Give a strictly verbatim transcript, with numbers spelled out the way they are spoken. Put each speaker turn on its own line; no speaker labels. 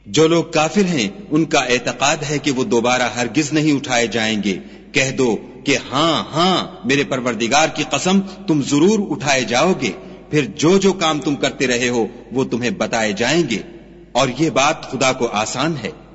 जो लोग काफिर हैं उनका एतकाद है कि वो दोबारा हरगिज नहीं उठाए जाएंगे। कह दो कि हाँ हाँ मेरे परवरदिगार की कसम तुम जरूर उठाए जाओगे, फिर जो जो काम तुम करते रहे हो वो तुम्हें बताए जाएंगे, और ये बात खुदा को आसान है।